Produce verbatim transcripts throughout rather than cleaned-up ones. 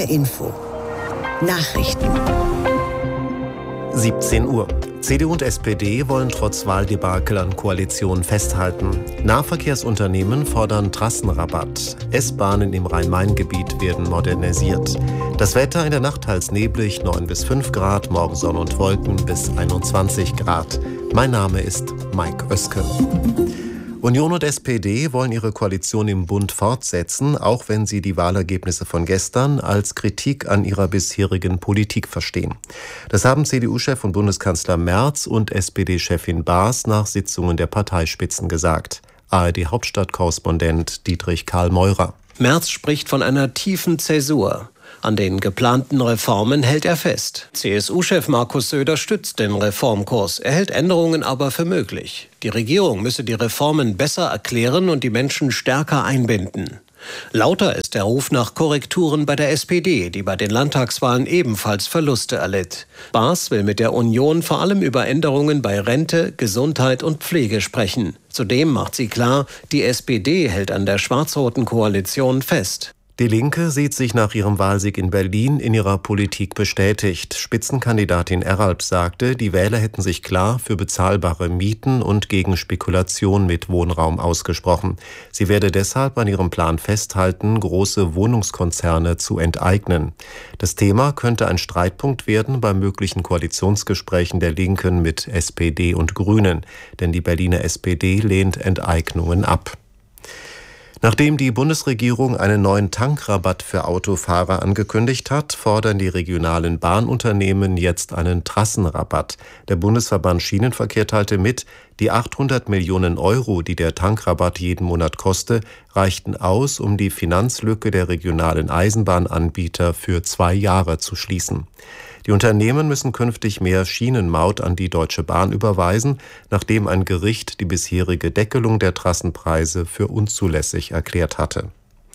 R Info. Nachrichten. siebzehn Uhr. C D U und S P D wollen trotz Wahldebakel an Koalition festhalten. Nahverkehrsunternehmen fordern Trassenrabatt. S-Bahnen im Rhein-Main-Gebiet werden modernisiert. Das Wetter in der Nacht teils neblig, neun bis fünf Grad, morgen Sonne und Wolken bis einundzwanzig Grad. Mein Name ist Mike Oeske. Union und S P D wollen ihre Koalition im Bund fortsetzen, auch wenn sie die Wahlergebnisse von gestern als Kritik an ihrer bisherigen Politik verstehen. Das haben C D U-Chef und Bundeskanzler Merz und S P D-Chefin Baas nach Sitzungen der Parteispitzen gesagt. A R D-Hauptstadtkorrespondent Dietrich Karl Meurer. Merz spricht von einer tiefen Zäsur. An den geplanten Reformen hält er fest. C S U-Chef Markus Söder stützt den Reformkurs. Er hält Änderungen aber für möglich. Die Regierung müsse die Reformen besser erklären und die Menschen stärker einbinden. Lauter ist der Ruf nach Korrekturen bei der S P D, die bei den Landtagswahlen ebenfalls Verluste erlitt. Baas will mit der Union vor allem über Änderungen bei Rente, Gesundheit und Pflege sprechen. Zudem macht sie klar, die S P D hält an der schwarz-roten Koalition fest. Die Linke sieht sich nach ihrem Wahlsieg in Berlin in ihrer Politik bestätigt. Spitzenkandidatin Eralp sagte, die Wähler hätten sich klar für bezahlbare Mieten und gegen Spekulation mit Wohnraum ausgesprochen. Sie werde deshalb an ihrem Plan festhalten, große Wohnungskonzerne zu enteignen. Das Thema könnte ein Streitpunkt werden bei möglichen Koalitionsgesprächen der Linken mit S P D und Grünen, denn die Berliner S P D lehnt Enteignungen ab. Nachdem die Bundesregierung einen neuen Tankrabatt für Autofahrer angekündigt hat, fordern die regionalen Bahnunternehmen jetzt einen Trassenrabatt. Der Bundesverband Schienenverkehr teilte mit, die achthundert Millionen Euro, die der Tankrabatt jeden Monat koste, reichten aus, um die Finanzlücke der regionalen Eisenbahnanbieter für zwei Jahre zu schließen. Die Unternehmen müssen künftig mehr Schienenmaut an die Deutsche Bahn überweisen, nachdem ein Gericht die bisherige Deckelung der Trassenpreise für unzulässig erklärt hatte.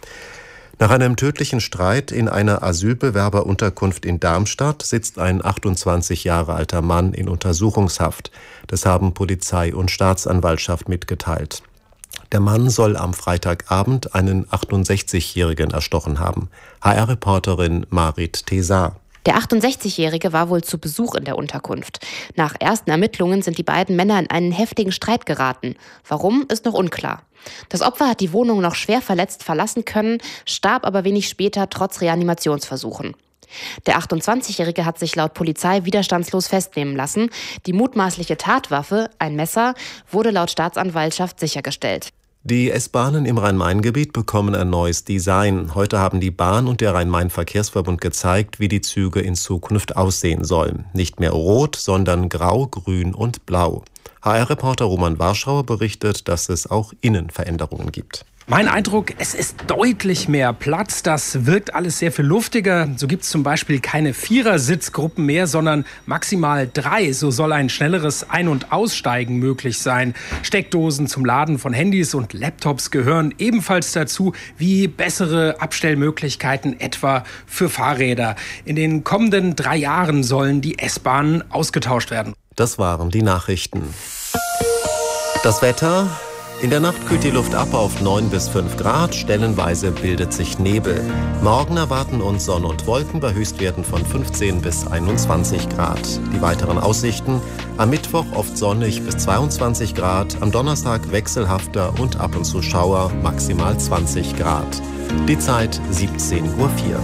Nach einem tödlichen Streit in einer Asylbewerberunterkunft in Darmstadt sitzt ein achtundzwanzig Jahre alter Mann in Untersuchungshaft. Das haben Polizei und Staatsanwaltschaft mitgeteilt. Der Mann soll am Freitagabend einen achtundsechzigjährigen erstochen haben. H R-Reporterin Marit Tesar. Der achtundsechzigjährige war wohl zu Besuch in der Unterkunft. Nach ersten Ermittlungen sind die beiden Männer in einen heftigen Streit geraten. Warum, ist noch unklar. Das Opfer hat die Wohnung noch schwer verletzt verlassen können, starb aber wenig später trotz Reanimationsversuchen. Der achtundzwanzigjährige hat sich laut Polizei widerstandslos festnehmen lassen. Die mutmaßliche Tatwaffe, ein Messer, wurde laut Staatsanwaltschaft sichergestellt. Die S-Bahnen im Rhein-Main-Gebiet bekommen ein neues Design. Heute haben die Bahn und der Rhein-Main-Verkehrsverbund gezeigt, wie die Züge in Zukunft aussehen sollen. Nicht mehr rot, sondern grau, grün und blau. H R-Reporter Roman Warschauer berichtet, dass es auch innen Veränderungen gibt. Mein Eindruck, es ist deutlich mehr Platz. Das wirkt alles sehr viel luftiger. So gibt es zum Beispiel keine Vierersitzgruppen mehr, sondern maximal drei. So soll ein schnelleres Ein- und Aussteigen möglich sein. Steckdosen zum Laden von Handys und Laptops gehören ebenfalls dazu, wie bessere Abstellmöglichkeiten etwa für Fahrräder. In den kommenden drei Jahren sollen die S-Bahnen ausgetauscht werden. Das waren die Nachrichten. Das Wetter. In der Nacht kühlt die Luft ab auf neun bis fünf Grad, stellenweise bildet sich Nebel. Morgen erwarten uns Sonne und Wolken bei Höchstwerten von fünfzehn bis einundzwanzig Grad. Die weiteren Aussichten: am Mittwoch oft sonnig bis zweiundzwanzig Grad, am Donnerstag wechselhafter und ab und zu Schauer, maximal zwanzig Grad. Die Zeit siebzehn Uhr vier.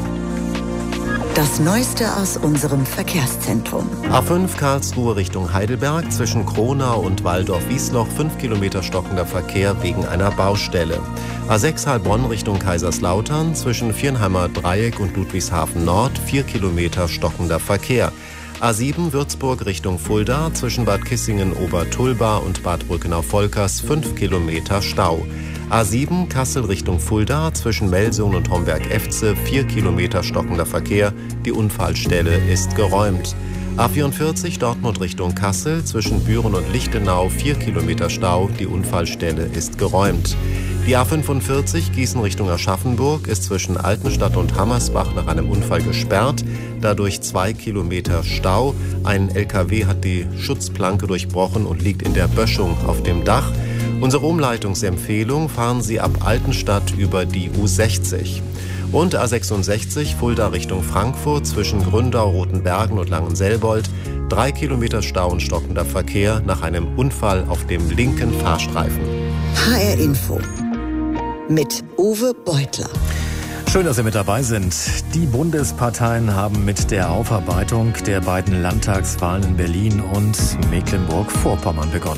Das Neueste aus unserem Verkehrszentrum. A fünf Karlsruhe Richtung Heidelberg, zwischen Kronau und Waldorf-Wiesloch, fünf Kilometer stockender Verkehr wegen einer Baustelle. A sechs Heilbronn Richtung Kaiserslautern, zwischen Viernheimer Dreieck und Ludwigshafen Nord, vier Kilometer stockender Verkehr. A sieben Würzburg Richtung Fulda, zwischen Bad Kissingen-Obertulba und Bad Brückenau-Volkers, fünf Kilometer Stau. A sieben Kassel Richtung Fulda, zwischen Melsungen und Homberg-Efze, vier Kilometer stockender Verkehr. Die Unfallstelle ist geräumt. A vierundvierzig Dortmund Richtung Kassel, zwischen Büren und Lichtenau, vier Kilometer Stau. Die Unfallstelle ist geräumt. Die A fünfundvierzig Gießen Richtung Aschaffenburg ist zwischen Altenstadt und Hammersbach nach einem Unfall gesperrt. Dadurch zwei Kilometer Stau. Ein L K W hat die Schutzplanke durchbrochen und liegt in der Böschung auf dem Dach. Unsere Umleitungsempfehlung: fahren Sie ab Altenstadt über die U sechzig. Und A sechsundsechzig Fulda Richtung Frankfurt zwischen Gründau, Rotenbergen und Langenselbold. Drei Kilometer Stau und stockender Verkehr nach einem Unfall auf dem linken Fahrstreifen. H R Info mit Uwe Beutler. Schön, dass Sie mit dabei sind. Die Bundesparteien haben mit der Aufarbeitung der beiden Landtagswahlen in Berlin und Mecklenburg-Vorpommern begonnen.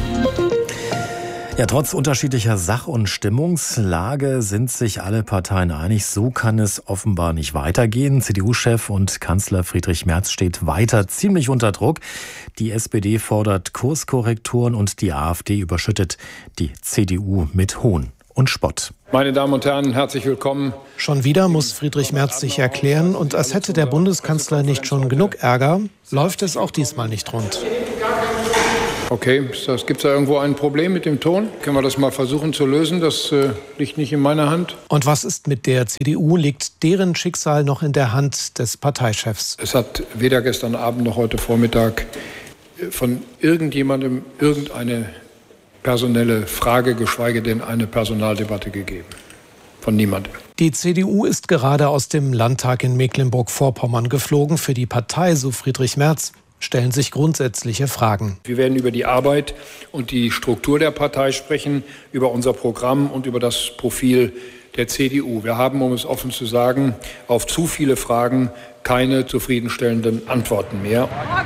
Ja, trotz unterschiedlicher Sach- und Stimmungslage sind sich alle Parteien einig. So kann es offenbar nicht weitergehen. C D U-Chef und Kanzler Friedrich Merz steht weiter ziemlich unter Druck. Die S P D fordert Kurskorrekturen und die AfD überschüttet die C D U mit Hohn und Spott. Meine Damen und Herren, herzlich willkommen. Schon wieder muss Friedrich Merz sich erklären. Und als hätte der Bundeskanzler nicht schon genug Ärger, läuft es auch diesmal nicht rund. Okay, gibt es da irgendwo ein Problem mit dem Ton? Können wir das mal versuchen zu lösen? Das äh, liegt nicht in meiner Hand. Und was ist mit der C D U? Liegt deren Schicksal noch in der Hand des Parteichefs? Es hat weder gestern Abend noch heute Vormittag von irgendjemandem irgendeine personelle Frage, geschweige denn eine Personaldebatte gegeben. Von niemandem. Die C D U ist gerade aus dem Landtag in Mecklenburg-Vorpommern geflogen. Für die Partei, so Friedrich Merz, stellen sich grundsätzliche Fragen. Wir werden über die Arbeit und die Struktur der Partei sprechen, über unser Programm und über das Profil der C D U. Wir haben, um es offen zu sagen, auf zu viele Fragen keine zufriedenstellenden Antworten mehr.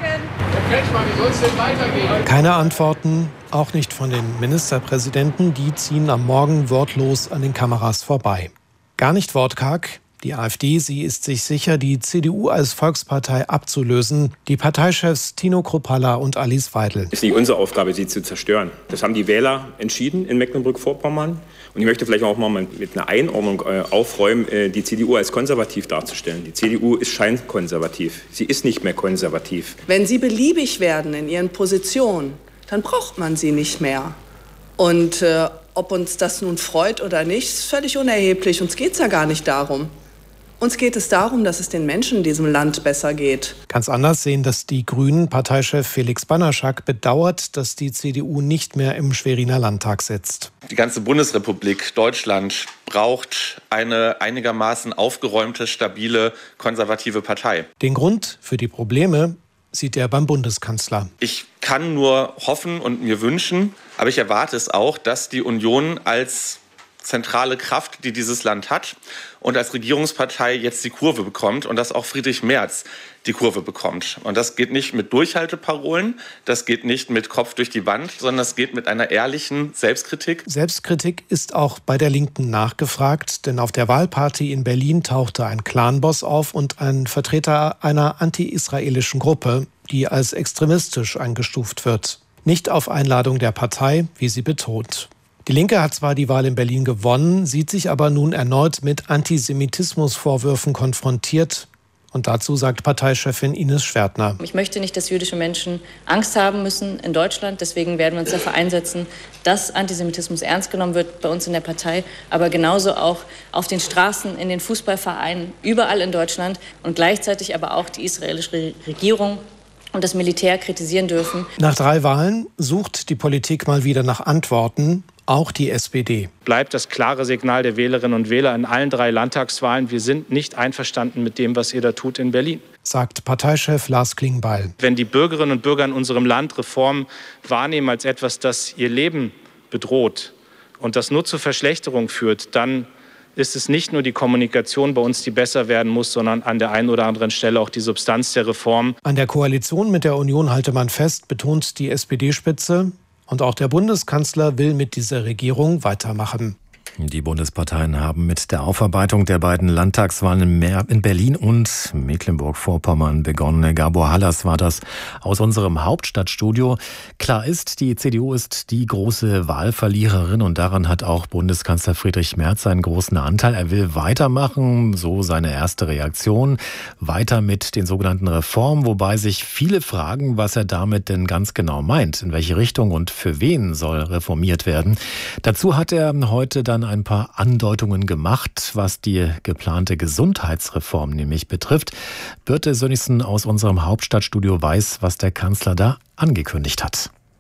Keine Antworten, auch nicht von den Ministerpräsidenten. Die ziehen am Morgen wortlos an den Kameras vorbei. Gar nicht wortkarg. Die AfD, sie ist sich sicher, die C D U als Volkspartei abzulösen. Die Parteichefs Tino Kruppalla und Alice Weidel. Es ist nicht unsere Aufgabe, sie zu zerstören. Das haben die Wähler entschieden in Mecklenburg-Vorpommern. Und ich möchte vielleicht auch mal mit einer Einordnung äh, aufräumen, äh, die C D U als konservativ darzustellen. Die C D U ist scheinkonservativ. Sie ist nicht mehr konservativ. Wenn sie beliebig werden in ihren Positionen, dann braucht man sie nicht mehr. Und äh, ob uns das nun freut oder nicht, ist völlig unerheblich. Uns geht es ja gar nicht darum. Uns geht es darum, dass es den Menschen in diesem Land besser geht. Ganz anders sehen das die Grünen. Parteichef Felix Banaschak bedauert, dass die C D U nicht mehr im Schweriner Landtag sitzt. Die ganze Bundesrepublik Deutschland braucht eine einigermaßen aufgeräumte, stabile, konservative Partei. Den Grund für die Probleme sieht er beim Bundeskanzler. Ich kann nur hoffen und mir wünschen, aber ich erwarte es auch, dass die Union als zentrale Kraft, die dieses Land hat und als Regierungspartei jetzt die Kurve bekommt und dass auch Friedrich Merz die Kurve bekommt. Und das geht nicht mit Durchhalteparolen, das geht nicht mit Kopf durch die Wand, sondern das geht mit einer ehrlichen Selbstkritik. Selbstkritik ist auch bei der Linken nachgefragt, denn auf der Wahlparty in Berlin tauchte ein Clanboss auf und ein Vertreter einer anti-israelischen Gruppe, die als extremistisch eingestuft wird. Nicht auf Einladung der Partei, wie sie betont. Die Linke hat zwar die Wahl in Berlin gewonnen, sieht sich aber nun erneut mit Antisemitismusvorwürfen konfrontiert. Und dazu sagt Parteichefin Ines Schwertner. Ich möchte nicht, dass jüdische Menschen Angst haben müssen in Deutschland. Deswegen werden wir uns dafür einsetzen, dass Antisemitismus ernst genommen wird bei uns in der Partei, aber genauso auch auf den Straßen, in den Fußballvereinen, überall in Deutschland und gleichzeitig aber auch die israelische Regierung und das Militär kritisieren dürfen. Nach drei Wahlen sucht die Politik mal wieder nach Antworten. Auch die S P D. Bleibt das klare Signal der Wählerinnen und Wähler in allen drei Landtagswahlen: Wir sind nicht einverstanden mit dem, was ihr da tut in Berlin. Sagt Parteichef Lars Klingbeil. Wenn die Bürgerinnen und Bürger in unserem Land Reformen wahrnehmen als etwas, das ihr Leben bedroht und das nur zur Verschlechterung führt, dann ist es nicht nur die Kommunikation bei uns, die besser werden muss, sondern an der einen oder anderen Stelle auch die Substanz der Reform. An der Koalition mit der Union halte man fest, betont die S P D-Spitze. Und auch der Bundeskanzler will mit dieser Regierung weitermachen. Die Bundesparteien haben mit der Aufarbeitung der beiden Landtagswahlen in Berlin und Mecklenburg-Vorpommern begonnen. Gabor Hallas war das aus unserem Hauptstadtstudio. Klar ist, die C D U ist die große Wahlverliererin und daran hat auch Bundeskanzler Friedrich Merz einen großen Anteil. Er will weitermachen, so seine erste Reaktion, weiter mit den sogenannten Reformen, wobei sich viele fragen, was er damit denn ganz genau meint. In welche Richtung und für wen soll reformiert werden? Dazu hat er heute dann ein paar Andeutungen gemacht, was die geplante Gesundheitsreform nämlich betrifft. Birte Sönnigsen aus unserem Hauptstadtstudio weiß, was der Kanzler da angekündigt hat.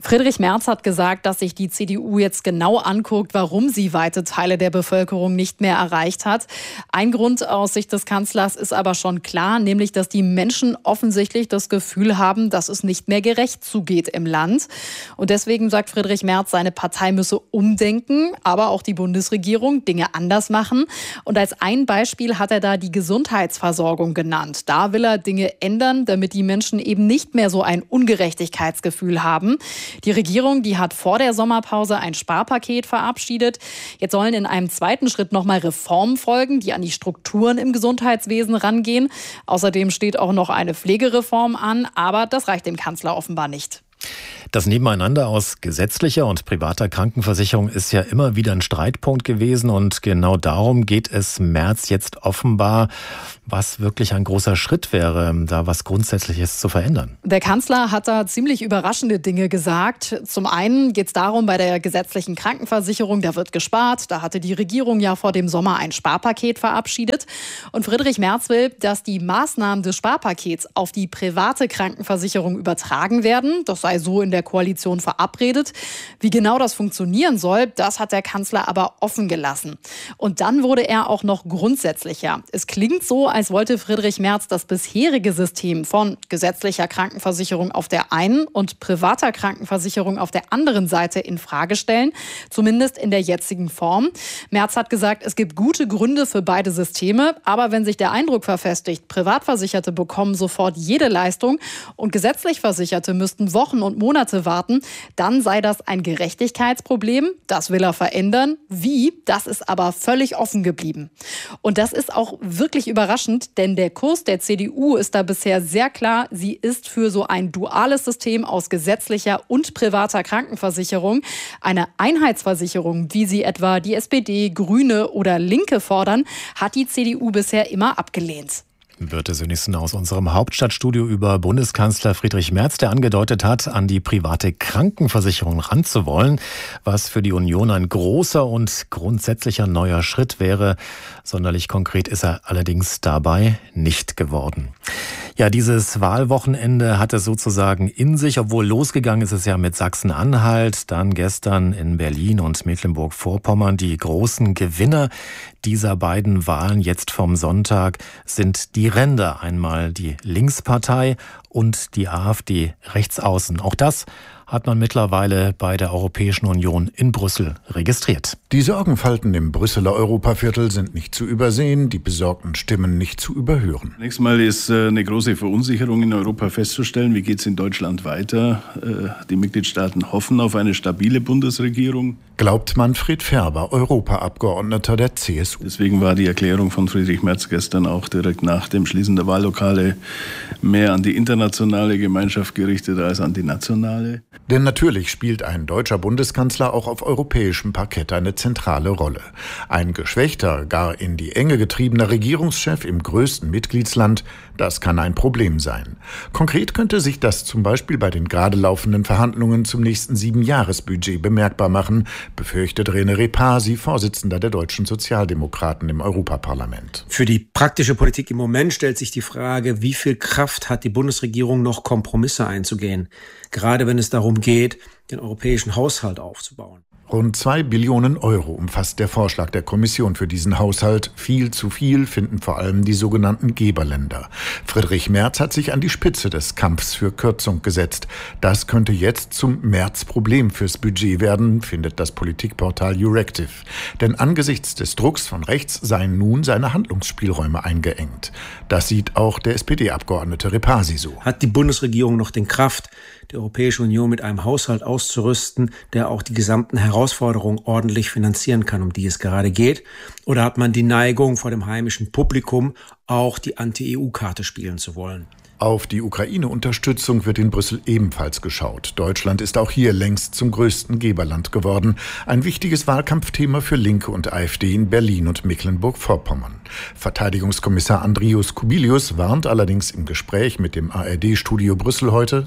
Friedrich Merz hat gesagt, dass sich die C D U jetzt genau anguckt, warum sie weite Teile der Bevölkerung nicht mehr erreicht hat. Ein Grund aus Sicht des Kanzlers ist aber schon klar, nämlich, dass die Menschen offensichtlich das Gefühl haben, dass es nicht mehr gerecht zugeht im Land. Und deswegen sagt Friedrich Merz, seine Partei müsse umdenken, aber auch die Bundesregierung Dinge anders machen. Und als ein Beispiel hat er da die Gesundheitsversorgung genannt. Da will er Dinge ändern, damit die Menschen eben nicht mehr so ein Ungerechtigkeitsgefühl haben. Die Regierung, die hat vor der Sommerpause ein Sparpaket verabschiedet. Jetzt sollen in einem zweiten Schritt nochmal Reformen folgen, die an die Strukturen im Gesundheitswesen rangehen. Außerdem steht auch noch eine Pflegereform an, aber das reicht dem Kanzler offenbar nicht. Das Nebeneinander aus gesetzlicher und privater Krankenversicherung ist ja immer wieder ein Streitpunkt gewesen und genau darum geht es Merz jetzt offenbar, was wirklich ein großer Schritt wäre, da was Grundsätzliches zu verändern. Der Kanzler hat da ziemlich überraschende Dinge gesagt. Zum einen geht es darum, bei der gesetzlichen Krankenversicherung, da wird gespart. Da hatte die Regierung ja vor dem Sommer ein Sparpaket verabschiedet. Und Friedrich Merz will, dass die Maßnahmen des Sparpakets auf die private Krankenversicherung übertragen werden. Das sei so in der Koalition verabredet. Wie genau das funktionieren soll, das hat der Kanzler aber offen gelassen. Und dann wurde er auch noch grundsätzlicher. Es klingt so, als wollte Friedrich Merz das bisherige System von gesetzlicher Krankenversicherung auf der einen und privater Krankenversicherung auf der anderen Seite in Frage stellen, zumindest in der jetzigen Form. Merz hat gesagt, es gibt gute Gründe für beide Systeme, aber wenn sich der Eindruck verfestigt, Privatversicherte bekommen sofort jede Leistung und gesetzlich Versicherte müssten Wochen und Monate warten, dann sei das ein Gerechtigkeitsproblem. Das will er verändern. Wie? Das ist aber völlig offen geblieben. Und das ist auch wirklich überraschend, denn der Kurs der C D U ist da bisher sehr klar. Sie ist für so ein duales System aus gesetzlicher und privater Krankenversicherung. Eine Einheitsversicherung, wie sie etwa die S P D, Grüne oder Linke fordern, hat die C D U bisher immer abgelehnt. Birte Sönnigsen aus unserem Hauptstadtstudio über Bundeskanzler Friedrich Merz, der angedeutet hat, an die private Krankenversicherung ranzuwollen, was für die Union ein großer und grundsätzlicher neuer Schritt wäre. Sonderlich konkret ist er allerdings dabei nicht geworden. Ja, dieses Wahlwochenende hat es sozusagen in sich, obwohl losgegangen ist es ja mit Sachsen-Anhalt, dann gestern in Berlin und Mecklenburg-Vorpommern. Die großen Gewinner dieser beiden Wahlen jetzt vom Sonntag sind die Ränder. Einmal die Linkspartei und die AfD rechtsaußen. Auch das hat man mittlerweile bei der Europäischen Union in Brüssel registriert. Die Sorgenfalten im Brüsseler Europaviertel sind nicht zu übersehen, die besorgten Stimmen nicht zu überhören. Zunächst mal ist eine große Verunsicherung in Europa festzustellen. Wie geht es in Deutschland weiter? Die Mitgliedstaaten hoffen auf eine stabile Bundesregierung. Glaubt Manfred Ferber, Europaabgeordneter der C S U. Deswegen war die Erklärung von Friedrich Merz gestern auch direkt nach dem Schließen der Wahllokale mehr an die internationale Gemeinschaft gerichtet als an die nationale. Denn natürlich spielt ein deutscher Bundeskanzler auch auf europäischem Parkett eine zentrale Rolle. Ein geschwächter, gar in die Enge getriebener Regierungschef im größten Mitgliedsland, das kann ein Problem sein. Konkret könnte sich das zum Beispiel bei den gerade laufenden Verhandlungen zum nächsten Siebenjahresbudget bemerkbar machen, befürchtet René Repasi, Vorsitzender der deutschen Sozialdemokraten im Europaparlament. Für die praktische Politik im Moment stellt sich die Frage, wie viel Kraft hat die Bundesregierung noch, Kompromisse einzugehen, gerade wenn es darum geht, den europäischen Haushalt aufzubauen. Rund zwei Billionen Euro umfasst der Vorschlag der Kommission für diesen Haushalt. Viel zu viel finden vor allem die sogenannten Geberländer. Friedrich Merz hat sich an die Spitze des Kampfs für Kürzung gesetzt. Das könnte jetzt zum Merz-Problem fürs Budget werden, findet das Politikportal Euractiv. Denn angesichts des Drucks von rechts seien nun seine Handlungsspielräume eingeengt. Das sieht auch der S P D-Abgeordnete Repasi so. Hat die Bundesregierung noch den Kraft, die Europäische Union mit einem Haushalt auszurüsten, der auch die gesamten Herausforderungen ordentlich finanzieren kann, um die es gerade geht? Oder hat man die Neigung, vor dem heimischen Publikum auch die Anti-E U-Karte spielen zu wollen? Auf die Ukraine-Unterstützung wird in Brüssel ebenfalls geschaut. Deutschland ist auch hier längst zum größten Geberland geworden. Ein wichtiges Wahlkampfthema für Linke und AfD in Berlin und Mecklenburg-Vorpommern. Verteidigungskommissar Andrius Kubilius warnt allerdings im Gespräch mit dem A R D-Studio Brüssel heute: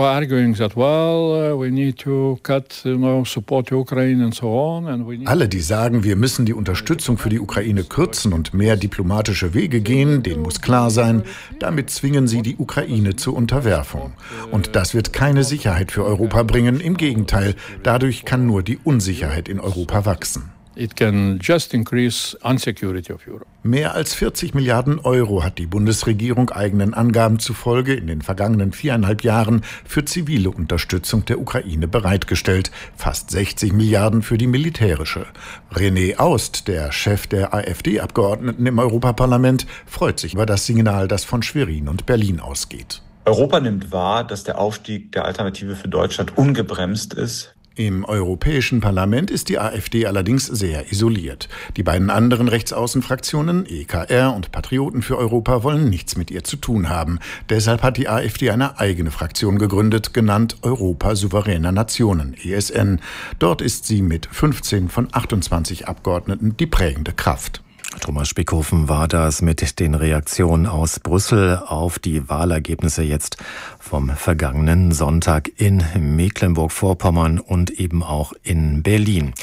Alle, die sagen, wir müssen die Unterstützung für die Ukraine kürzen und mehr diplomatische Wege gehen, denen muss klar sein, damit zwingen sie die die Ukraine zur Unterwerfung. Und das wird keine Sicherheit für Europa bringen. Im Gegenteil, dadurch kann nur die Unsicherheit in Europa wachsen. It can just increase insecurity of Europe. Mehr als vierzig Milliarden Euro hat die Bundesregierung eigenen Angaben zufolge in den vergangenen viereinhalb Jahren für zivile Unterstützung der Ukraine bereitgestellt. Fast sechzig Milliarden für die militärische. René Aust, der Chef der AfD-Abgeordneten im Europaparlament, freut sich über das Signal, das von Schwerin und Berlin ausgeht. Europa nimmt wahr, dass der Aufstieg der Alternative für Deutschland ungebremst ist. Im Europäischen Parlament ist die AfD allerdings sehr isoliert. Die beiden anderen Rechtsaußenfraktionen, E K R und Patrioten für Europa, wollen nichts mit ihr zu tun haben. Deshalb hat die AfD eine eigene Fraktion gegründet, genannt Europa souveräner Nationen, E S N. Dort ist sie mit fünfzehn von achtundzwanzig Abgeordneten die prägende Kraft. Thomas Spickhofen war das mit den Reaktionen aus Brüssel auf die Wahlergebnisse jetzt vom vergangenen Sonntag in Mecklenburg-Vorpommern und eben auch in Berlin.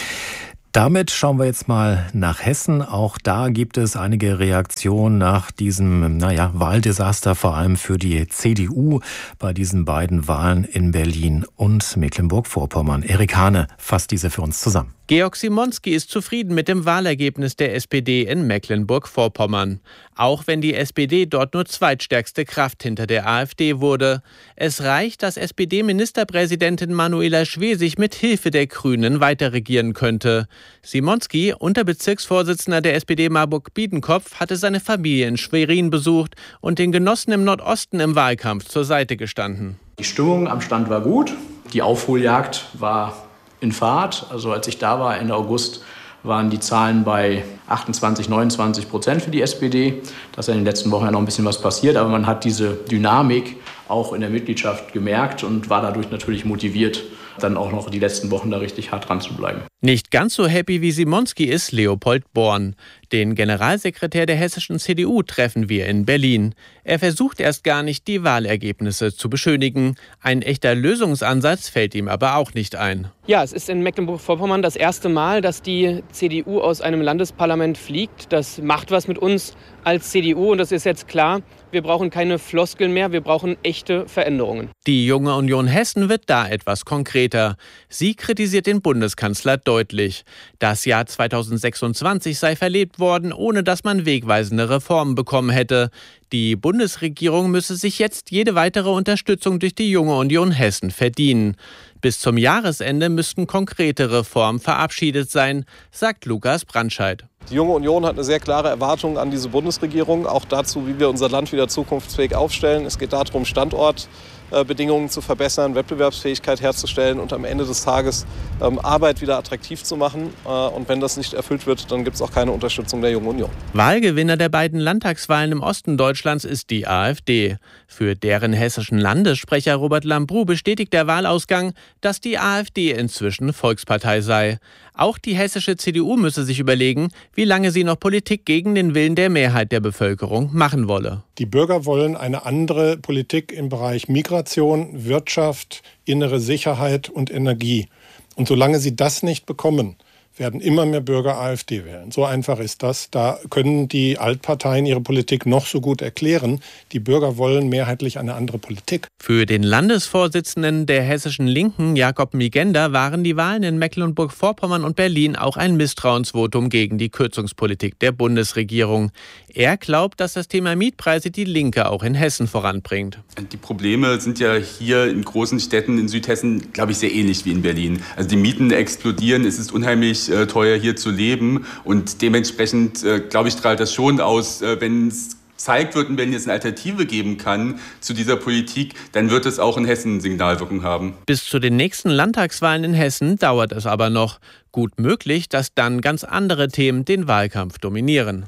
Damit schauen wir jetzt mal nach Hessen. Auch da gibt es einige Reaktionen nach diesem, naja, Wahldesaster, vor allem für die C D U bei diesen beiden Wahlen in Berlin und Mecklenburg-Vorpommern. Erik Hane fasst diese für uns zusammen. Georg Simonski ist zufrieden mit dem Wahlergebnis der S P D in Mecklenburg-Vorpommern. Auch wenn die S P D dort nur zweitstärkste Kraft hinter der AfD wurde. Es reicht, dass S P D-Ministerpräsidentin Manuela Schwesig mit Hilfe der Grünen weiterregieren könnte. Simonski, Unterbezirksvorsitzender der S P D Marburg-Biedenkopf, hatte seine Familie in Schwerin besucht und den Genossen im Nordosten im Wahlkampf zur Seite gestanden. Die Stimmung am Stand war gut. Die Aufholjagd war in Fahrt. Also als ich da war Ende August, waren die Zahlen bei achtundzwanzig, neunundzwanzig Prozent für die S P D. Da ist ja in den letzten Wochen ja noch ein bisschen was passiert, aber man hat diese Dynamik auch in der Mitgliedschaft gemerkt und war dadurch natürlich motiviert, dann auch noch die letzten Wochen da richtig hart dran zu bleiben. Nicht ganz so happy wie Simonski ist Leopold Born. Den Generalsekretär der hessischen C D U treffen wir in Berlin. Er versucht erst gar nicht, die Wahlergebnisse zu beschönigen. Ein echter Lösungsansatz fällt ihm aber auch nicht ein. Ja, es ist in Mecklenburg-Vorpommern das erste Mal, dass die C D U aus einem Landesparlament fliegt. Das macht was mit uns als C D U und das ist jetzt klar. Wir brauchen keine Floskeln mehr, wir brauchen echte Veränderungen. Die Junge Union Hessen wird da etwas konkreter. Sie kritisiert den Bundeskanzler deutlich. Das Jahr zweitausendsechsundzwanzig sei verlebt worden, ohne dass man wegweisende Reformen bekommen hätte. Die Bundesregierung müsse sich jetzt jede weitere Unterstützung durch die Junge Union Hessen verdienen. Bis zum Jahresende müssten konkrete Reformen verabschiedet sein, sagt Lukas Brandscheid. Die Junge Union hat eine sehr klare Erwartung an diese Bundesregierung, auch dazu, wie wir unser Land wieder zukunftsfähig aufstellen. Es geht darum, Standortbedingungen zu verbessern, Wettbewerbsfähigkeit herzustellen und am Ende des Tages ähm, Arbeit wieder attraktiv zu machen. Äh, und wenn das nicht erfüllt wird, dann gibt es auch keine Unterstützung der Jungen Union. Wahlgewinner der beiden Landtagswahlen im Osten Deutschlands ist die AfD. Für deren hessischen Landessprecher Robert Lambrou bestätigt der Wahlausgang, dass die AfD inzwischen Volkspartei sei. Auch die hessische C D U müsse sich überlegen, wie lange sie noch Politik gegen den Willen der Mehrheit der Bevölkerung machen wolle. Die Bürger wollen eine andere Politik im Bereich Migration, Wirtschaft, innere Sicherheit und Energie. Und solange sie das nicht bekommen, werden immer mehr Bürger AfD wählen. So einfach ist das. Da können die Altparteien ihre Politik noch so gut erklären. Die Bürger wollen mehrheitlich eine andere Politik. Für den Landesvorsitzenden der hessischen Linken, Jakob Migender, waren die Wahlen in Mecklenburg-Vorpommern und Berlin auch ein Misstrauensvotum gegen die Kürzungspolitik der Bundesregierung. Er glaubt, dass das Thema Mietpreise die Linke auch in Hessen voranbringt. Die Probleme sind ja hier in großen Städten in Südhessen, glaube ich, sehr ähnlich wie in Berlin. Also die Mieten explodieren, es ist unheimlich äh, teuer hier zu leben und dementsprechend, äh, glaube ich, strahlt das schon aus, äh, wenn es gezeigt wird und wenn es eine Alternative geben kann zu dieser Politik, dann wird es auch in Hessen Signalwirkung haben. Bis zu den nächsten Landtagswahlen in Hessen dauert es aber noch. Gut möglich, dass dann ganz andere Themen den Wahlkampf dominieren.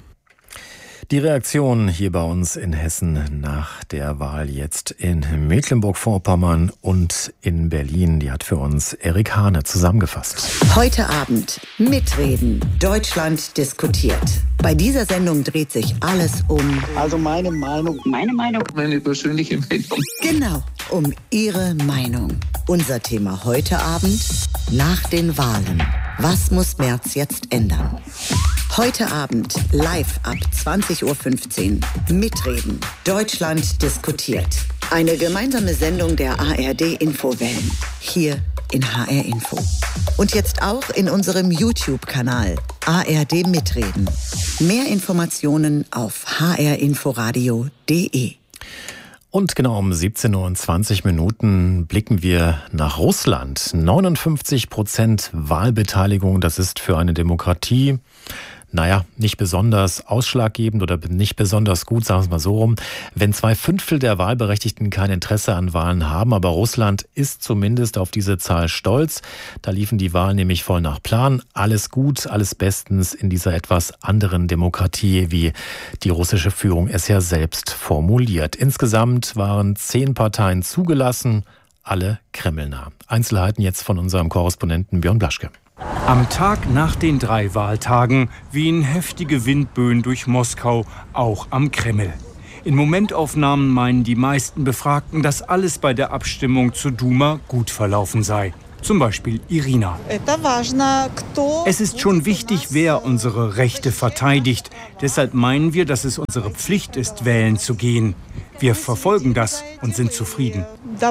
Die Reaktion hier bei uns in Hessen nach der Wahl jetzt in Mecklenburg-Vorpommern und in Berlin, die hat für uns Erik Hane zusammengefasst. Heute Abend mitreden. Deutschland diskutiert. Bei dieser Sendung dreht sich alles um... Also meine Meinung. Meine Meinung. Meine persönliche Meinung. Genau, um Ihre Meinung. Unser Thema heute Abend: nach den Wahlen. Was muss Merz jetzt ändern? Heute Abend live ab zwanzig Uhr fünfzehn. Mitreden. Deutschland diskutiert. Eine gemeinsame Sendung der A R D-Infowellen. Hier in H R Info. Und jetzt auch in unserem YouTube-Kanal A R D Mitreden. Mehr Informationen auf h r inforadio punkt de. Und genau um siebzehn Uhr und zwanzig Minuten blicken wir nach Russland. neunundfünfzig Prozent Wahlbeteiligung, das ist für eine Demokratie, naja, nicht besonders ausschlaggebend oder nicht besonders gut, sagen wir es mal so rum. Wenn zwei Fünftel der Wahlberechtigten kein Interesse an Wahlen haben, aber Russland ist zumindest auf diese Zahl stolz. Da liefen die Wahlen nämlich voll nach Plan. Alles gut, alles bestens in dieser etwas anderen Demokratie, wie die russische Führung es ja selbst formuliert. Insgesamt waren zehn Parteien zugelassen, alle kremlnah. Einzelheiten jetzt von unserem Korrespondenten Björn Blaschke. Am Tag nach den drei Wahltagen wehen heftige Windböen durch Moskau, auch am Kreml. In Momentaufnahmen meinen die meisten Befragten, dass alles bei der Abstimmung zur Duma gut verlaufen sei. Zum Beispiel Irina. Es ist schon wichtig, wer unsere Rechte verteidigt. Deshalb meinen wir, dass es unsere Pflicht ist, wählen zu gehen. Wir verfolgen das und sind zufrieden.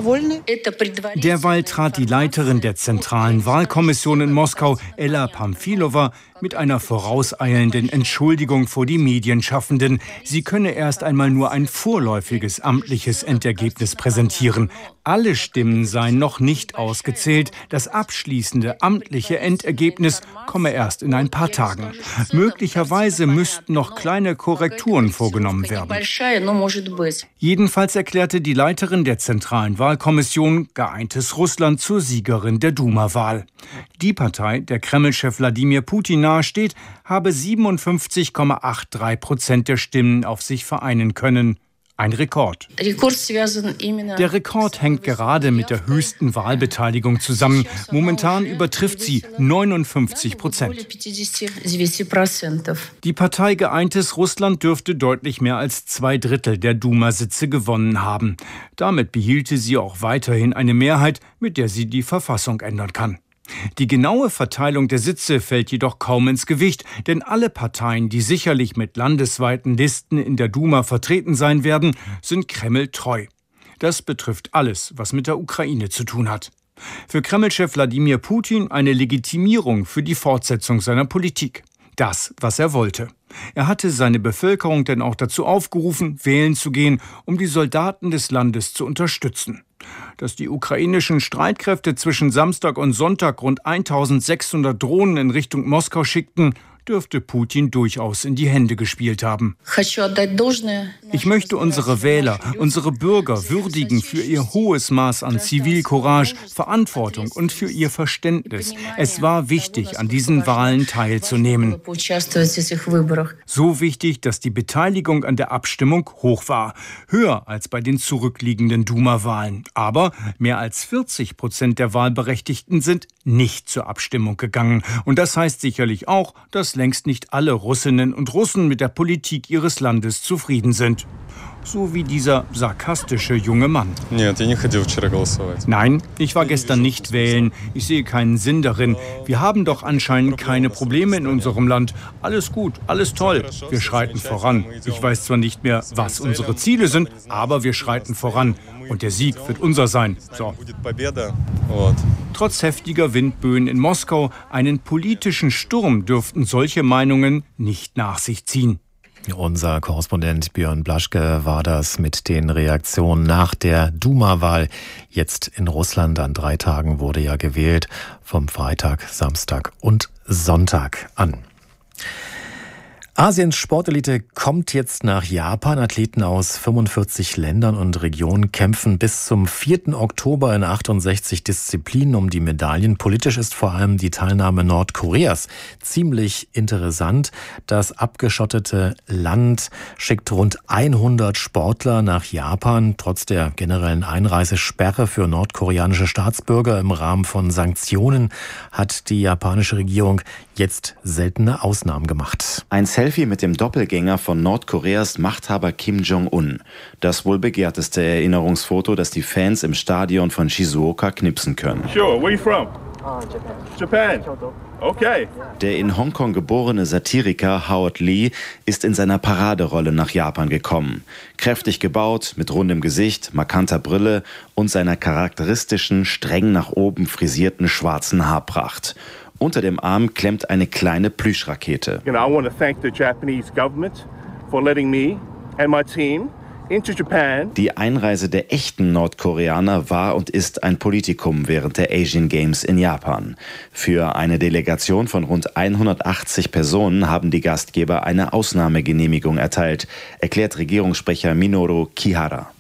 Derweil trat die Leiterin der Zentralen Wahlkommission in Moskau, Ella Pamfilova, mit einer vorauseilenden Entschuldigung vor die Medienschaffenden. Sie könne erst einmal nur ein vorläufiges amtliches Endergebnis präsentieren. Alle Stimmen seien noch nicht ausgezählt. Das abschließende amtliche Endergebnis komme erst in ein paar Tagen. Möglicherweise müssten noch kleine Korrekturen vorgenommen werden. Jedenfalls erklärte die Leiterin der Zentralen Wahlkommission Geeintes Russland zur Siegerin der Duma-Wahl. Die Partei, der Kreml-Chef Wladimir Putin nahesteht, habe siebenundfünfzig Komma dreiundachtzig Prozent der Stimmen auf sich vereinen können. Ein Rekord. Der Rekord hängt gerade mit der höchsten Wahlbeteiligung zusammen. Momentan übertrifft sie neunundfünfzig Prozent. Die Partei Geeintes Russland dürfte deutlich mehr als zwei Drittel der Duma-Sitze gewonnen haben. Damit behielte sie auch weiterhin eine Mehrheit, mit der sie die Verfassung ändern kann. Die genaue Verteilung der Sitze fällt jedoch kaum ins Gewicht, denn alle Parteien, die sicherlich mit landesweiten Listen in der Duma vertreten sein werden, sind Kreml treu. Das betrifft alles, was mit der Ukraine zu tun hat. Für Kreml-Chef Wladimir Putin eine Legitimierung für die Fortsetzung seiner Politik. Das, was er wollte. Er hatte seine Bevölkerung denn auch dazu aufgerufen, wählen zu gehen, um die Soldaten des Landes zu unterstützen. Dass die ukrainischen Streitkräfte zwischen Samstag und Sonntag rund eintausendsechshundert Drohnen in Richtung Moskau schickten, dürfte Putin durchaus in die Hände gespielt haben. Ich möchte unsere Wähler, unsere Bürger würdigen für ihr hohes Maß an Zivilcourage, Verantwortung und für ihr Verständnis. Es war wichtig, an diesen Wahlen teilzunehmen. So wichtig, dass die Beteiligung an der Abstimmung hoch war. Höher als bei den zurückliegenden Duma-Wahlen. Aber mehr als vierzig Prozent der Wahlberechtigten sind nicht zur Abstimmung gegangen. Und das heißt sicherlich auch, dass längst nicht alle Russinnen und Russen mit der Politik ihres Landes zufrieden sind. So wie dieser sarkastische junge Mann. Nein, ich war gestern nicht wählen. Ich sehe keinen Sinn darin. Wir haben doch anscheinend keine Probleme in unserem Land. Alles gut, alles toll. Wir schreiten voran. Ich weiß zwar nicht mehr, was unsere Ziele sind, aber wir schreiten voran. Und der Sieg wird unser sein. So. Trotz heftiger Windböen in Moskau, einen politischen Sturm dürften solche Meinungen nicht nach sich ziehen. Unser Korrespondent Björn Blaschke war das mit den Reaktionen nach der Duma-Wahl. Jetzt in Russland an drei Tagen wurde ja gewählt, vom Freitag, Samstag und Sonntag an. Asiens Sportelite kommt jetzt nach Japan. Athleten aus fünfundvierzig Ländern und Regionen kämpfen bis zum vierten Oktober in achtundsechzig Disziplinen um die Medaillen. Politisch ist vor allem die Teilnahme Nordkoreas ziemlich interessant. Das abgeschottete Land schickt rund hundert Sportler nach Japan, trotz der generellen Einreisesperre für nordkoreanische Staatsbürger im Rahmen von Sanktionen hat die japanische Regierung jetzt seltene Ausnahmen gemacht. Ein Selfie mit dem Doppelgänger von Nordkoreas Machthaber Kim Jong-un. Das wohl begehrteste Erinnerungsfoto, das die Fans im Stadion von Shizuoka knipsen können. Sure, where are you from? Uh, Japan. Japan. Okay. Der in Hongkong geborene Satiriker Howard Lee ist in seiner Paraderolle nach Japan gekommen. Kräftig gebaut, mit rundem Gesicht, markanter Brille und seiner charakteristischen, streng nach oben frisierten schwarzen Haarpracht. Unter dem Arm klemmt eine kleine Plüschrakete. You know, I want to thank the Japanese government for letting me and my team into Japan. Die Einreise der echten Nordkoreaner war und ist ein Politikum während der Asian Games in Japan. Für eine Delegation von rund hundertachtzig Personen haben die Gastgeber eine Ausnahmegenehmigung erteilt, erklärt Regierungssprecher Minoru Kihara.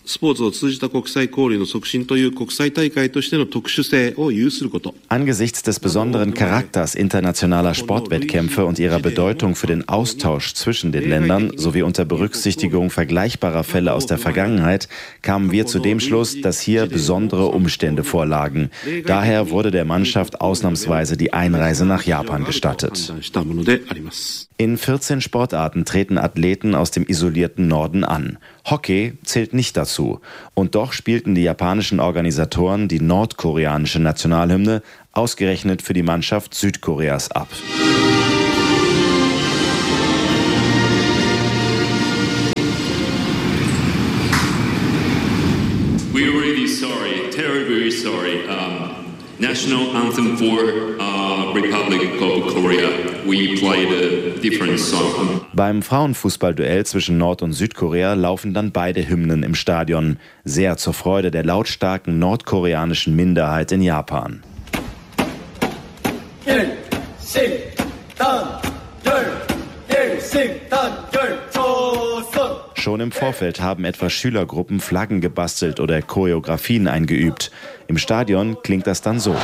Angesichts des besonderen Charakters internationaler Sportwettkämpfe und ihrer Bedeutung für den Austausch zwischen den Ländern sowie unter Berücksichtigung vergleichbarer Fälle aus der Vergangenheit kamen wir zu dem Schluss, dass hier besondere Umstände vorlagen. Daher wurde der Mannschaft ausnahmsweise die Einreise nach Japan gestattet. In vierzehn Sportarten treten Athleten aus dem isolierten Norden an. Hockey zählt nicht dazu. Und doch spielten die japanischen Organisatoren die nordkoreanische Nationalhymne ausgerechnet für die Mannschaft Südkoreas ab. We're really sorry, terribly sorry. Um, national anthem for uh, Republic of Korea. We played a different song. Beim Frauenfußballduell zwischen Nord- und Südkorea laufen dann beide Hymnen im Stadion. Sehr zur Freude der lautstarken nordkoreanischen Minderheit in Japan. Schon im Vorfeld haben etwa Schülergruppen Flaggen gebastelt oder Choreografien eingeübt. Im Stadion klingt das dann so.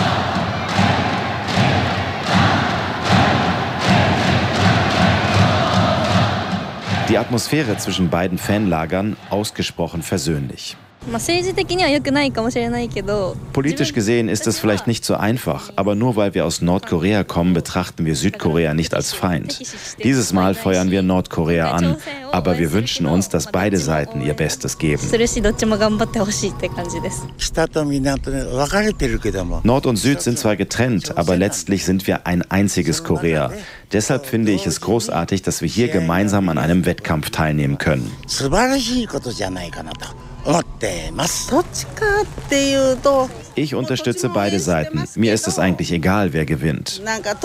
Die Atmosphäre zwischen beiden Fanlagern ausgesprochen versöhnlich. Politisch gesehen ist es vielleicht nicht so einfach, aber nur weil wir aus Nordkorea kommen, betrachten wir Südkorea nicht als Feind. Dieses Mal feuern wir Nordkorea an, aber wir wünschen uns, dass beide Seiten ihr Bestes geben. Nord und Süd sind zwar getrennt, aber letztlich sind wir ein einziges Korea. Deshalb finde ich es großartig, dass wir hier gemeinsam an einem Wettkampf teilnehmen können. Ich unterstütze beide Seiten. Mir ist es eigentlich egal, wer gewinnt.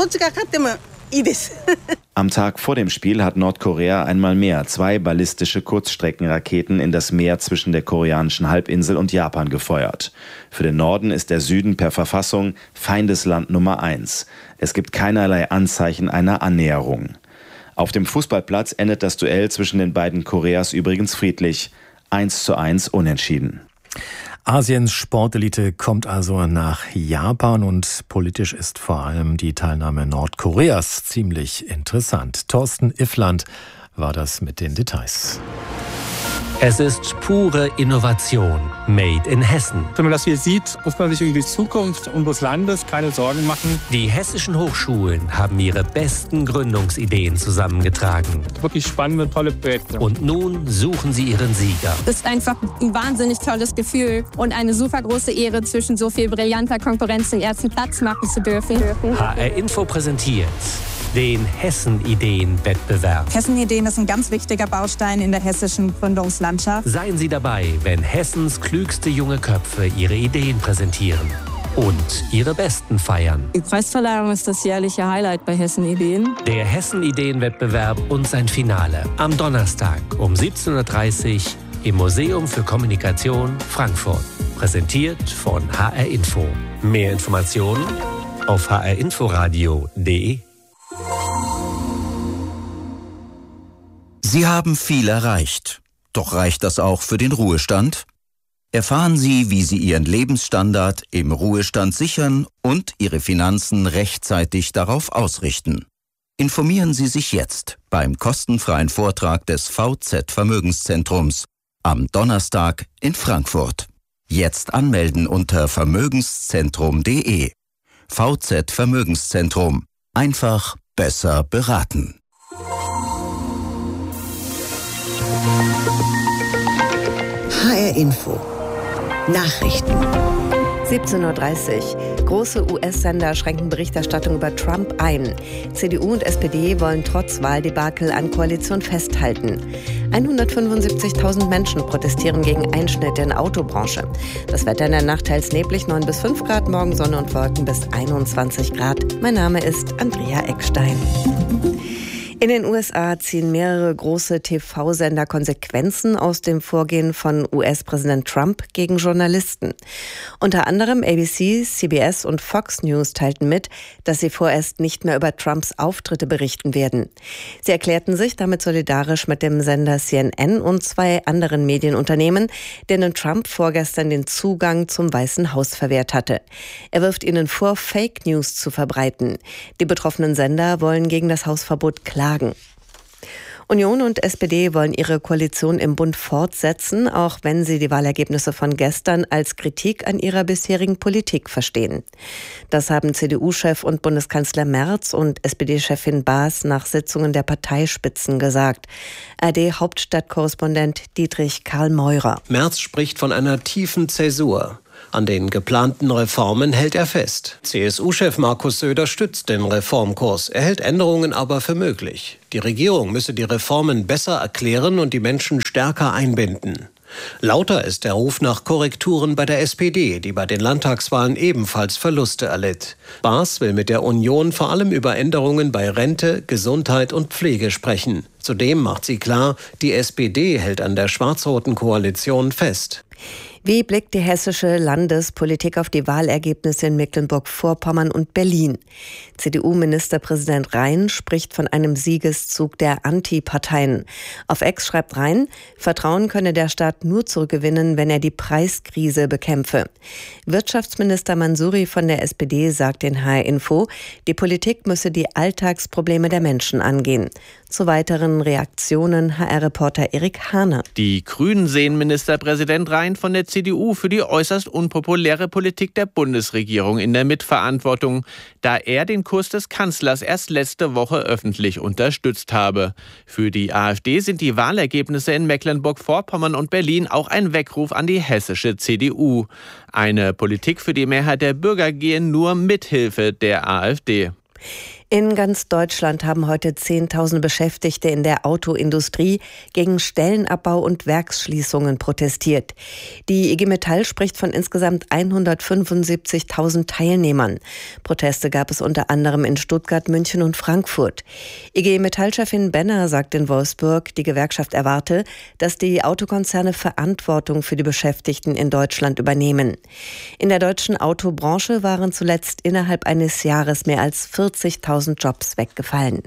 Am Tag vor dem Spiel hat Nordkorea einmal mehr zwei ballistische Kurzstreckenraketen in das Meer zwischen der koreanischen Halbinsel und Japan gefeuert. Für den Norden ist der Süden per Verfassung Feindesland Nummer eins. Es gibt keinerlei Anzeichen einer Annäherung. Auf dem Fußballplatz endet das Duell zwischen den beiden Koreas übrigens friedlich. eins zu eins unentschieden. Asiens Sportelite kommt also nach Japan und politisch ist vor allem die Teilnahme Nordkoreas ziemlich interessant. Thorsten Iffland war das mit den Details. Es ist pure Innovation, made in Hessen. Wenn man das hier sieht, muss man sich um die Zukunft unseres Landes keine Sorgen machen. Die hessischen Hochschulen haben ihre besten Gründungsideen zusammengetragen. Wirklich spannende, tolle Projekte. Und nun suchen sie ihren Sieger. Das ist einfach ein wahnsinnig tolles Gefühl und eine super große Ehre, zwischen so viel brillanter Konkurrenz den ersten Platz machen zu dürfen. H R Info präsentiert den Hessen-Ideen-Wettbewerb. Hessen-Ideen ist ein ganz wichtiger Baustein in der hessischen Gründungslandschaft. Seien Sie dabei, wenn Hessens klügste junge Köpfe ihre Ideen präsentieren und ihre besten feiern. Die Preisverleihung ist das jährliche Highlight bei Hessen-Ideen. Der Hessen-Ideen-Wettbewerb und sein Finale am Donnerstag um siebzehn Uhr dreißig im Museum für Kommunikation Frankfurt. Präsentiert von H R Info. Mehr Informationen auf h r inforadio punkt d e. Sie haben viel erreicht. Doch reicht das auch für den Ruhestand? Erfahren Sie, wie Sie Ihren Lebensstandard im Ruhestand sichern und Ihre Finanzen rechtzeitig darauf ausrichten. Informieren Sie sich jetzt beim kostenfreien Vortrag des V Z Vermögenszentrums am Donnerstag in Frankfurt. Jetzt anmelden unter vermögenszentrum punkt d e. V Z Vermögenszentrum. Einfach besser beraten. H R Info. Nachrichten. siebzehn Uhr dreißig. Große U S-Sender schränken Berichterstattung über Trump ein. C D U und S P D wollen trotz Wahldebakel an Koalition festhalten. hundertfünfundsiebzigtausend Menschen protestieren gegen Einschnitte in der Autobranche. Das Wetter in der Nacht teils neblig, neun bis fünf Grad, morgen Sonne und Wolken bis einundzwanzig Grad. Mein Name ist Andrea Eckstein. In den U S A ziehen mehrere große T V-Sender Konsequenzen aus dem Vorgehen von U S-Präsident Trump gegen Journalisten. Unter anderem A B C, C B S und Fox News teilten mit, dass sie vorerst nicht mehr über Trumps Auftritte berichten werden. Sie erklärten sich damit solidarisch mit dem Sender C N N und zwei anderen Medienunternehmen, denen Trump vorgestern den Zugang zum Weißen Haus verwehrt hatte. Er wirft ihnen vor, Fake News zu verbreiten. Die betroffenen Sender wollen gegen das Hausverbot klagen. Union und S P D wollen ihre Koalition im Bund fortsetzen, auch wenn sie die Wahlergebnisse von gestern als Kritik an ihrer bisherigen Politik verstehen. Das haben C D U-Chef und Bundeskanzler Merz und S P D-Chefin Baas nach Sitzungen der Parteispitzen gesagt. A R D-Hauptstadtkorrespondent Dietrich Karl Meurer. Merz spricht von einer tiefen Zäsur. An den geplanten Reformen hält er fest. C S U-Chef Markus Söder stützt den Reformkurs. Er hält Änderungen aber für möglich. Die Regierung müsse die Reformen besser erklären und die Menschen stärker einbinden. Lauter ist der Ruf nach Korrekturen bei der S P D, die bei den Landtagswahlen ebenfalls Verluste erlitt. Baas will mit der Union vor allem über Änderungen bei Rente, Gesundheit und Pflege sprechen. Zudem macht sie klar, die S P D hält an der schwarz-roten Koalition fest. Wie blickt die hessische Landespolitik auf die Wahlergebnisse in Mecklenburg-Vorpommern und Berlin? C D U-Ministerpräsident Rhein spricht von einem Siegeszug der Antiparteien. Auf Ex schreibt Rhein, Vertrauen könne der Staat nur zurückgewinnen, wenn er die Preiskrise bekämpfe. Wirtschaftsminister Mansouri von der S P D sagt in H R Info, die Politik müsse die Alltagsprobleme der Menschen angehen. Zu weiteren Reaktionen H R-Reporter Erik Hahne. Die Grünen sehen Ministerpräsident Rhein von der C D U für die äußerst unpopuläre Politik der Bundesregierung in der Mitverantwortung, da er den Kurs des Kanzlers erst letzte Woche öffentlich unterstützt habe. Für die AfD sind die Wahlergebnisse in Mecklenburg-Vorpommern und Berlin auch ein Weckruf an die hessische C D U. Eine Politik für die Mehrheit der Bürger gehe nur mit Hilfe der AfD. In ganz Deutschland haben heute Zehntausende Beschäftigte in der Autoindustrie gegen Stellenabbau und Werksschließungen protestiert. Die I G Metall spricht von insgesamt hundertfünfundsiebzigtausend Teilnehmern. Proteste gab es unter anderem in Stuttgart, München und Frankfurt. I G Metall-Chefin Benner sagt in Wolfsburg, die Gewerkschaft erwarte, dass die Autokonzerne Verantwortung für die Beschäftigten in Deutschland übernehmen. In der deutschen Autobranche waren zuletzt innerhalb eines Jahres mehr als vierzigtausend Jobs weggefallen.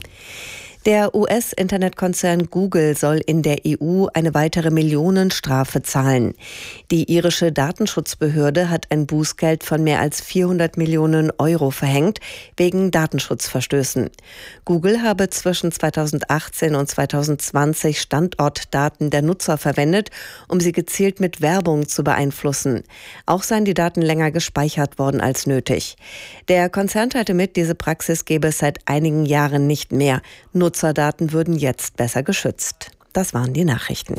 Der U S-Internetkonzern Google soll in der E U eine weitere Millionenstrafe zahlen. Die irische Datenschutzbehörde hat ein Bußgeld von mehr als vierhundert Millionen Euro verhängt, wegen Datenschutzverstößen. Google habe zwischen zweitausendachtzehn und zweitausendzwanzig Standortdaten der Nutzer verwendet, um sie gezielt mit Werbung zu beeinflussen. Auch seien die Daten länger gespeichert worden als nötig. Der Konzern teilte mit, diese Praxis gebe es seit einigen Jahren nicht mehr. Nutzerdaten würden jetzt besser geschützt. Das waren die Nachrichten.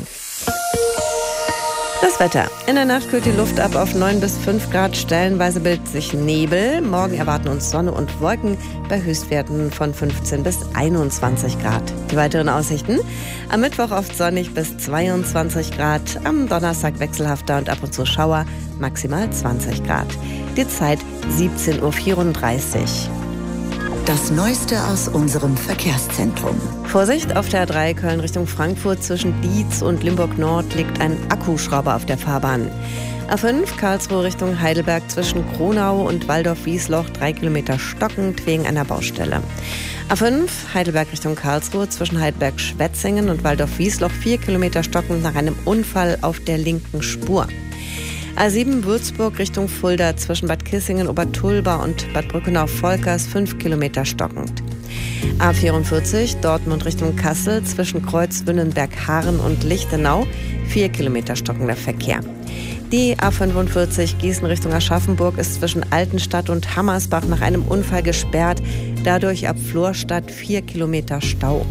Das Wetter. In der Nacht kühlt die Luft ab auf neun bis fünf Grad. Stellenweise bildet sich Nebel. Morgen erwarten uns Sonne und Wolken bei Höchstwerten von fünfzehn bis einundzwanzig Grad. Die weiteren Aussichten. Am Mittwoch oft sonnig bis zweiundzwanzig Grad. Am Donnerstag wechselhafter und ab und zu Schauer. Maximal zwanzig Grad. Die Zeit siebzehn Uhr vierunddreißig. Das Neueste aus unserem Verkehrszentrum. Vorsicht, auf der A drei Köln Richtung Frankfurt zwischen Dietz und Limburg Nord liegt ein Akkuschrauber auf der Fahrbahn. A fünf Karlsruhe Richtung Heidelberg zwischen Kronau und Waldorf-Wiesloch drei Kilometer stockend wegen einer Baustelle. A fünf Heidelberg Richtung Karlsruhe zwischen Heidelberg-Schwetzingen und Waldorf-Wiesloch vier Kilometer stockend nach einem Unfall auf der linken Spur. A sieben Würzburg Richtung Fulda zwischen Bad Kissingen, Obertulba und Bad Brückenau-Volkers fünf Kilometer stockend. A vierundvierzig Dortmund Richtung Kassel zwischen Kreuz-Wünnenberg-Haaren und Lichtenau vier Kilometer stockender Verkehr. Die A fünfundvierzig Gießen Richtung Aschaffenburg ist zwischen Altenstadt und Hammersbach nach einem Unfall gesperrt. Dadurch ab Florstadt vier Kilometer Stau.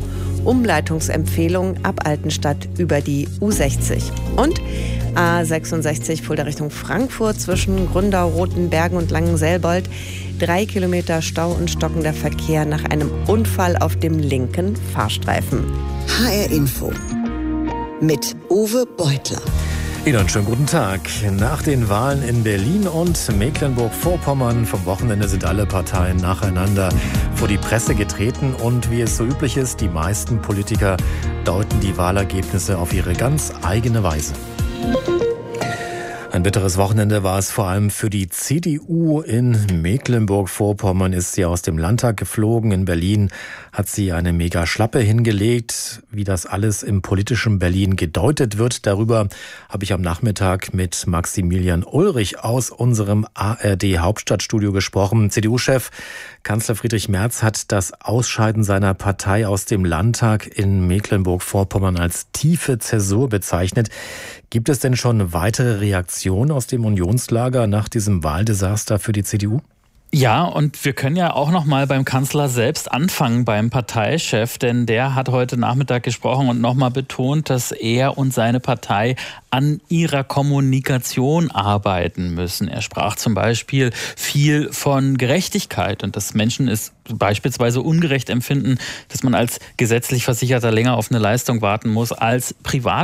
Umleitungsempfehlung ab Altenstadt über die U sechzig. Und A sechsundsechzig Fulda Richtung Frankfurt zwischen Gründau, Rotenbergen und Langenselbold. Drei Kilometer Stau und stockender Verkehr nach einem Unfall auf dem linken Fahrstreifen. H R Info mit Uwe Beutler. Ihnen einen schönen guten Tag. Nach den Wahlen in Berlin und Mecklenburg-Vorpommern vom Wochenende sind alle Parteien nacheinander vor die Presse getreten und wie es so üblich ist, die meisten Politiker deuten die Wahlergebnisse auf ihre ganz eigene Weise. Ein bitteres Wochenende war es vor allem für die C D U. In Mecklenburg-Vorpommern ist sie aus dem Landtag geflogen. In Berlin hat sie eine mega Schlappe hingelegt. Wie das alles im politischen Berlin gedeutet wird, darüber habe ich am Nachmittag mit Maximilian Ulrich aus unserem A R D-Hauptstadtstudio gesprochen. C D U-Chef Kanzler Friedrich Merz hat das Ausscheiden seiner Partei aus dem Landtag in Mecklenburg-Vorpommern als tiefe Zäsur bezeichnet. Gibt es denn schon weitere Reaktionen aus dem Unionslager nach diesem Wahldesaster für die C D U? Ja, und wir können ja auch noch mal beim Kanzler selbst anfangen, beim Parteichef, denn der hat heute Nachmittag gesprochen und noch mal betont, dass er und seine Partei an ihrer Kommunikation arbeiten müssen. Er sprach zum Beispiel viel von Gerechtigkeit und dass Menschen es beispielsweise ungerecht empfinden, dass man als gesetzlich Versicherter länger auf eine Leistung warten muss als privat.